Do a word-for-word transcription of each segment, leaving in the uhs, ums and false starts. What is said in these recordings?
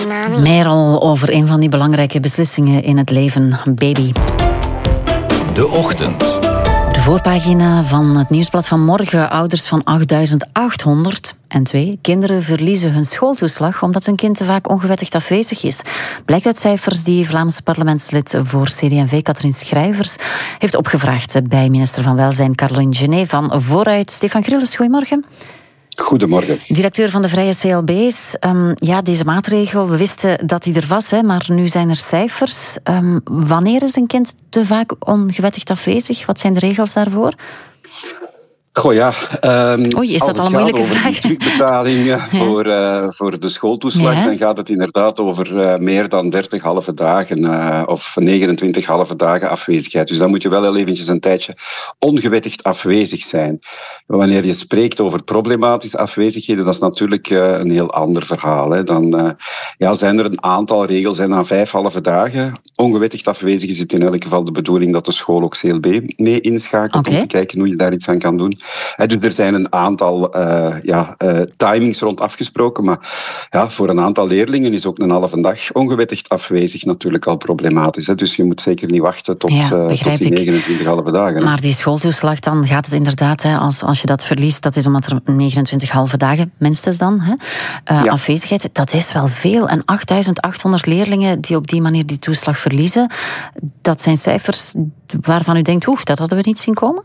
Meer al over een van die belangrijke beslissingen in het leven, baby. De Ochtend. De voorpagina van het nieuwsblad van morgen. Ouders van achtduizend achthonderd en twee kinderen verliezen hun schooltoeslag omdat hun kind te vaak ongewettigd afwezig is. Blijkt uit cijfers die Vlaamse parlementslid voor C D en V, Katrien Schrijvers, heeft opgevraagd bij minister van Welzijn Caroline Genet van Vooruit. Stefan Grilles, goedemorgen. Goedemorgen. Directeur van de Vrije C L B's. Um, ja, deze maatregel, we wisten dat die er was, hè, maar nu zijn er cijfers. Um, wanneer is een kind te vaak ongewettigd afwezig? Wat zijn de regels daarvoor? Goh ja, um, Oei, is dat al een moeilijke vraag? Als het gaat over die terugbetalingen ja. voor, uh, voor de schooltoeslag, ja. dan gaat het inderdaad over uh, meer dan dertig halve dagen uh, of negenentwintig halve dagen afwezigheid. Dus dan moet je wel heel eventjes een tijdje ongewettigd afwezig zijn. Wanneer je spreekt over problematische afwezigheden, dat is natuurlijk uh, een heel ander verhaal. Hè. Dan uh, ja, zijn er een aantal regels en na vijf halve dagen ongewettigd afwezig is het in elk geval de bedoeling dat de school ook C L B mee inschakelt okay. om te kijken hoe je daar iets aan kan doen. He, dus er zijn een aantal uh, ja, uh, timings rond afgesproken, maar ja, voor een aantal leerlingen is ook een halve dag ongewettigd afwezig natuurlijk al problematisch. Hè. Dus je moet zeker niet wachten tot, ja, uh, tot die negenentwintig halve dagen. Maar die schooltoeslag, dan gaat het inderdaad, hè, als, als je dat verliest, dat is omdat er negenentwintig halve dagen, minstens dan, hè, uh, ja. afwezigheid, dat is wel veel. En achtduizend achthonderd leerlingen die op die manier die toeslag verliezen, dat zijn cijfers waarvan u denkt, oeh, dat hadden we niet zien komen?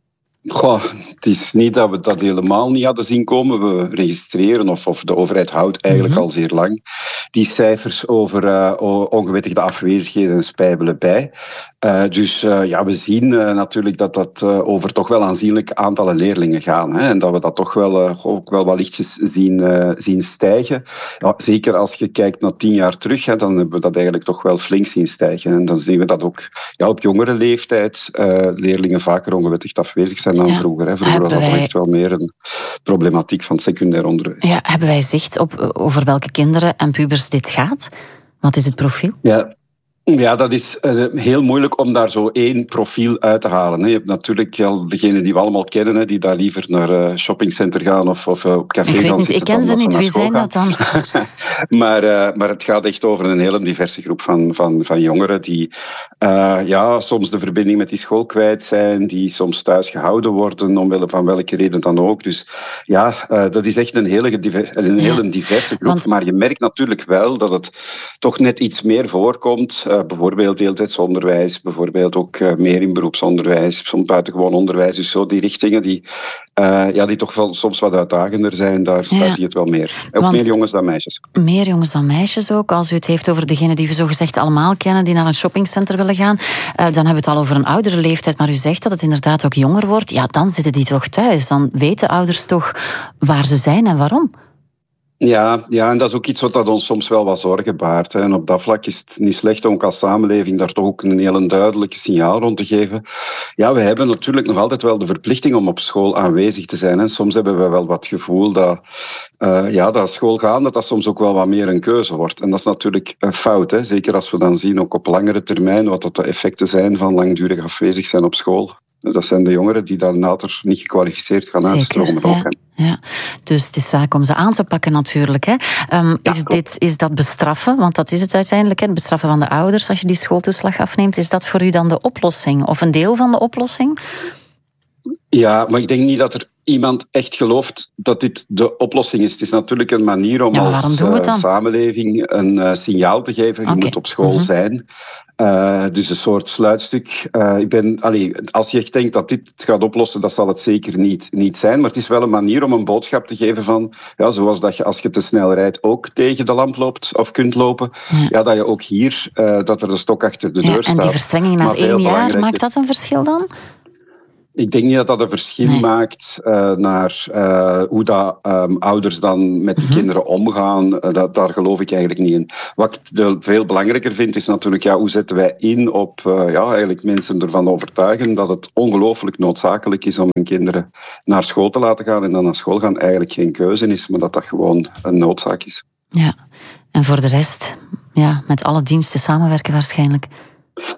Goh, het is niet dat we dat helemaal niet hadden zien komen. We registreren, of, of de overheid houdt eigenlijk mm-hmm. al zeer lang die cijfers over uh, ongewettigde afwezigheden en spijbelen bij. Uh, dus uh, ja, we zien uh, natuurlijk dat dat uh, over toch wel aanzienlijk aantallen leerlingen gaan. Hè, en dat we dat toch wel, uh, ook wel wat lichtjes zien, uh, zien stijgen. Ja, zeker als je kijkt naar tien jaar terug, hè, dan hebben we dat eigenlijk toch wel flink zien stijgen. En dan zien we dat ook ja, op jongere leeftijd uh, leerlingen vaker ongewettigd afwezig zijn dan ja. vroeger. Hè. Vroeger hebben was dat wij... echt wel meer een problematiek van het secundair onderwijs. Ja, hebben wij zicht op over welke kinderen en pubers dit gaat? Wat is het profiel? Ja. Ja, dat is uh, heel moeilijk om daar zo één profiel uit te halen. Hè. Je hebt natuurlijk al degenen die we allemaal kennen, hè, die daar liever naar uh, shoppingcenter gaan of, of uh, op café ik gaan niet, zitten. Ik ken ze niet, wie zijn dat dan? maar, uh, maar het gaat echt over een hele diverse groep van, van, van jongeren die uh, ja, soms de verbinding met die school kwijt zijn, die soms thuis gehouden worden, omwille van welke reden dan ook. Dus ja, uh, dat is echt een hele, een hele ja. diverse groep. Want... Maar je merkt natuurlijk wel dat het toch net iets meer voorkomt. Uh, bijvoorbeeld deeltijdsonderwijs, bijvoorbeeld ook uh, meer in beroepsonderwijs, soms buitengewoon onderwijs. Dus zo die richtingen die, uh, ja, die toch wel soms wat uitdagender zijn, daar, ja. daar zie je het wel meer. Ook Want meer jongens dan meisjes. Meer jongens dan meisjes ook. Als u het heeft over degenen die we zogezegd allemaal kennen, die naar een shoppingcenter willen gaan, uh, dan hebben we het al over een oudere leeftijd. Maar u zegt dat het inderdaad ook jonger wordt. Ja, dan zitten die toch thuis. Dan weten ouders toch waar ze zijn en waarom. Ja, ja, en dat is ook iets wat dat ons soms wel wat zorgen baart. Hè. En op dat vlak is het niet slecht om als samenleving daar toch ook een heel duidelijk signaal rond te geven. Ja, we hebben natuurlijk nog altijd wel de verplichting om op school aanwezig te zijn. Hè. Soms hebben we wel wat gevoel dat, uh, ja, dat school gaan, dat dat soms ook wel wat meer een keuze wordt. En dat is natuurlijk een fout. Hè. Zeker als we dan zien, ook op langere termijn, wat dat de effecten zijn van langdurig afwezig zijn op school. Dat zijn de jongeren die dan later niet gekwalificeerd gaan Zeker, uitstromen. Ja, ook, ja. Dus het is zaak om ze aan te pakken natuurlijk. Hè. Um, ja, is, dit, is dat bestraffen? Want dat is het uiteindelijk, hè, het bestraffen van de ouders als je die schooltoeslag afneemt. Is dat voor u dan de oplossing? Of een deel van de oplossing? Ja, maar ik denk niet dat er iemand echt gelooft dat dit de oplossing is. Het is natuurlijk een manier om ja, als uh, samenleving een uh, signaal te geven. Je okay. moet op school mm-hmm. zijn. Uh, dus een soort sluitstuk. Uh, ik ben, allee, als je echt denkt dat dit het gaat oplossen, dat zal het zeker niet, niet zijn. Maar het is wel een manier om een boodschap te geven van, ja, zoals dat je als je te snel rijdt ook tegen de lamp loopt of kunt lopen, ja, ja dat je ook hier, uh, dat er de stok achter de ja, deur staat. En die verstrenging na één jaar, maakt dat een verschil dan? Ik denk niet dat dat een verschil nee. maakt uh, naar uh, hoe dat, um, ouders dan met die mm-hmm. kinderen omgaan. Uh, dat, daar geloof ik eigenlijk niet in. Wat ik de, veel belangrijker vind, is natuurlijk ja, hoe zetten wij in op uh, ja, eigenlijk mensen ervan overtuigen dat het ongelooflijk noodzakelijk is om hun kinderen naar school te laten gaan en dan naar school gaan eigenlijk geen keuze is, maar dat dat gewoon een noodzaak is. Ja, en voor de rest, ja, met alle diensten samenwerken waarschijnlijk.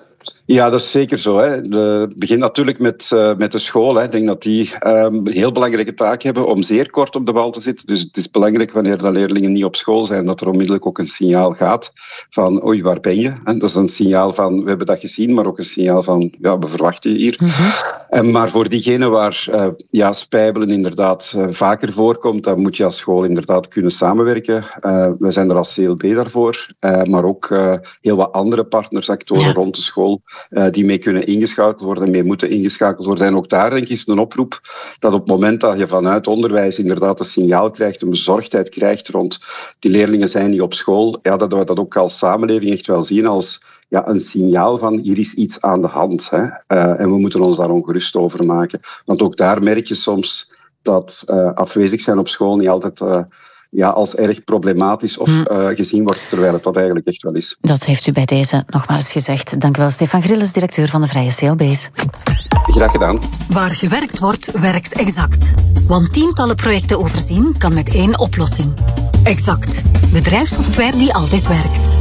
Ja, dat is zeker zo. Hè. Het begint natuurlijk met, uh, met de school. Hè. Ik denk dat die um, een heel belangrijke taak hebben om zeer kort op de bal te zitten. Dus het is belangrijk wanneer de leerlingen niet op school zijn, dat er onmiddellijk ook een signaal gaat van oei, waar ben je? En dat is een signaal van, we hebben dat gezien, maar ook een signaal van, ja, we verwachten je hier. Mm-hmm. En maar voor diegenen waar uh, ja, spijbelen inderdaad uh, vaker voorkomt, dan moet je als school inderdaad kunnen samenwerken. Uh, we zijn er als C L B daarvoor, uh, maar ook uh, heel wat andere partners, actoren ja. rond de school, Uh, die mee kunnen ingeschakeld worden, mee moeten ingeschakeld worden. En ook daar denk ik is een oproep dat op het moment dat je vanuit onderwijs inderdaad een signaal krijgt, een bezorgdheid krijgt rond die leerlingen zijn niet op school, ja, dat we dat ook als samenleving echt wel zien als ja, een signaal van hier is iets aan de hand. Hè. Uh, en we moeten ons daar ongerust over maken. Want ook daar merk je soms dat uh, afwezig zijn op school niet altijd Uh, ja, als erg problematisch of hmm. uh, gezien wordt, terwijl het dat eigenlijk echt wel is. Dat heeft u bij deze nogmaals gezegd. Dank u wel, Stefan Grilles, directeur van de Vrije C L B's. Graag gedaan. Waar gewerkt wordt, werkt Exact. Want tientallen projecten overzien kan met één oplossing. Exact. Bedrijfssoftware die altijd werkt.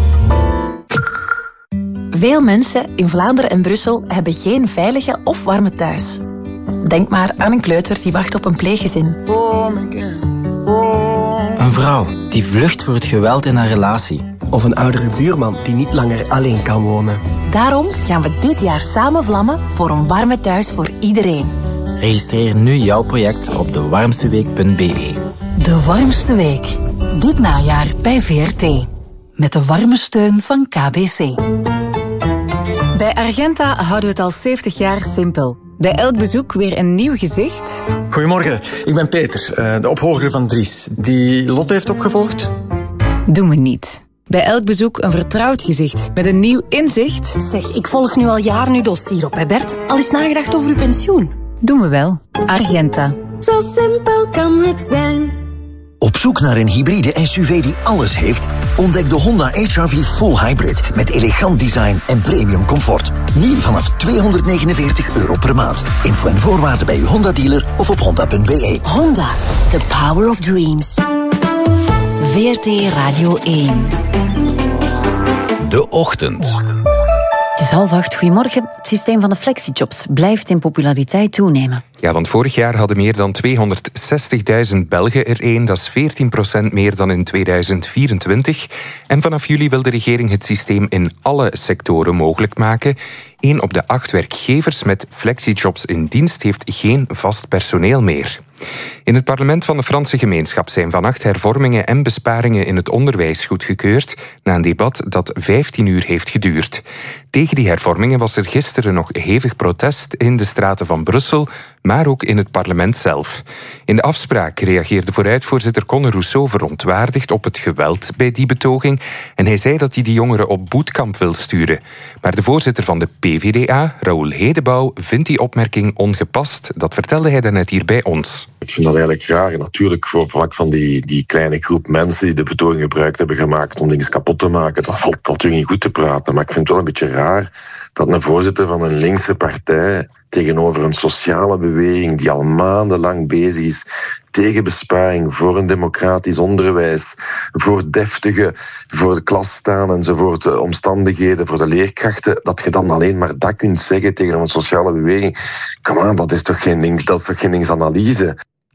Veel mensen in Vlaanderen en Brussel hebben geen veilige of warme thuis. Denk maar aan een kleuter die wacht op een pleeggezin. Oh my God. Een vrouw die vlucht voor het geweld in haar relatie. Of een oudere buurman die niet langer alleen kan wonen. Daarom gaan we dit jaar samen vlammen voor een warme thuis voor iedereen. Registreer nu jouw project op de warmste week punt b e. De Warmste Week. Dit najaar bij V R T. Met de warme steun van K B C. Bij Argenta houden we het al zeventig jaar simpel. Bij elk bezoek weer een nieuw gezicht. Goedemorgen, ik ben Peter, de opvolger van Dries. Die Lotte heeft opgevolgd? Doen we niet. Bij elk bezoek een vertrouwd gezicht met een nieuw inzicht. Zeg, ik volg nu al jaren uw dossier op, hè Bert? Al eens nagedacht over uw pensioen? Doen we wel. Argenta. Zo simpel kan het zijn. Op zoek naar een hybride S U V die alles heeft? Ontdek de Honda H R V Full Hybrid met elegant design en premium comfort. Nu vanaf tweehonderdnegenenveertig euro per maand. Info en voorwaarden bij uw Honda-dealer of op honda punt b e. Honda, the power of dreams. V R T Radio één. De Ochtend. Het is half acht, goedemorgen. Het systeem van de flexijobs blijft in populariteit toenemen. Ja, want vorig jaar hadden meer dan tweehonderdzestigduizend Belgen er één. Dat is veertien procent meer dan in tweeduizend vierentwintig. En vanaf juli wil de regering het systeem in alle sectoren mogelijk maken. Eén op de acht werkgevers met flexijobs in dienst heeft geen vast personeel meer. In het parlement van de Franse gemeenschap zijn vannacht hervormingen en besparingen in het onderwijs goedgekeurd na een debat dat vijftien uur heeft geduurd. Tegen die hervormingen was er gisteren nog hevig protest in de straten van Brussel, maar ook in het parlement zelf. In de afspraak reageerde vooruitvoorzitter Conor Rousseau verontwaardigd op het geweld bij die betoging en hij zei dat hij die jongeren op bootcamp wil sturen. Maar de voorzitter van de P V D A, Raoul Hedebouw, vindt die opmerking ongepast. Dat vertelde hij daarnet hier bij ons. Ik vind dat eigenlijk raar. Natuurlijk voor vlak van die, die kleine groep mensen die de betoging gebruikt hebben gemaakt om dingen kapot te maken, dat valt natuurlijk niet goed te praten. Maar ik vind het wel een beetje raar dat een voorzitter van een linkse partij tegenover een sociale beweging die al maandenlang bezig is tegen besparing, voor een democratisch onderwijs, voor deftige, voor de klas staan enzovoort, de omstandigheden, voor de leerkrachten, dat je dan alleen maar dat kunt zeggen tegen een sociale beweging. Kom aan, dat is toch geen ding, dat is toch geen dingsanalyse.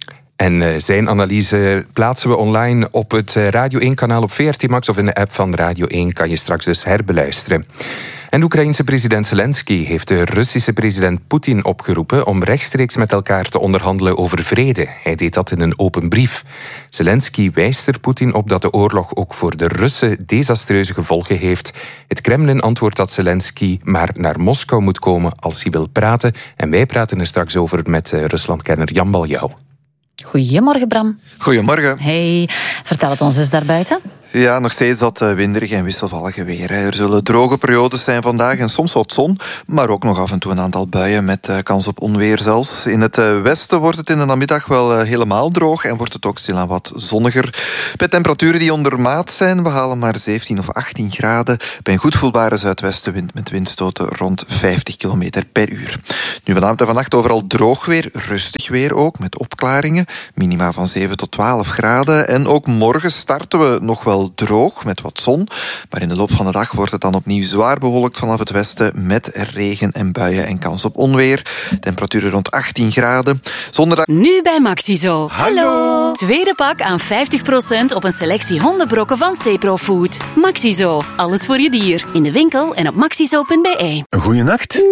En uh, zijn analyse plaatsen we online op het Radio één-kanaal op V R T Max of in de app van Radio één kan je straks dus herbeluisteren. En de Oekraïense president Zelensky heeft de Russische president Poetin opgeroepen om rechtstreeks met elkaar te onderhandelen over vrede. Hij deed dat in een open brief. Zelensky wijst er Poetin op dat de oorlog ook voor de Russen desastreuze gevolgen heeft. Het Kremlin antwoordt dat Zelensky maar naar Moskou moet komen als hij wil praten. En wij praten er straks over met Ruslandkenner Jan Baljouw. Goedemorgen, Bram. Goedemorgen. Hey, vertel het ons eens daarbuiten. Ja, nog steeds dat winderig en wisselvallige weer. Er zullen droge periodes zijn vandaag en soms wat zon, maar ook nog af en toe een aantal buien met kans op onweer zelfs. In het westen wordt het in de namiddag wel helemaal droog en wordt het ook stilaan wat zonniger. Bij temperaturen die ondermaat zijn, we halen maar zeventien of achttien graden bij een goed voelbare zuidwestenwind met windstoten rond vijftig kilometer per uur. Nu vanavond en vannacht overal droog weer, rustig weer ook, met opklaringen. Minima van zeven tot twaalf graden. En ook morgen starten we nog wel wel droog met wat zon. Maar in de loop van de dag wordt het dan opnieuw zwaar bewolkt vanaf het westen met regen en buien en kans op onweer. Temperaturen rond achttien graden. Zonderdag... Nu bij Maxizo. Hallo! Tweede pak aan vijftig procent op een selectie hondenbrokken van Cepro Food. Maxizo. Alles voor je dier. In de winkel en op maxizo punt be. Een goeie nacht.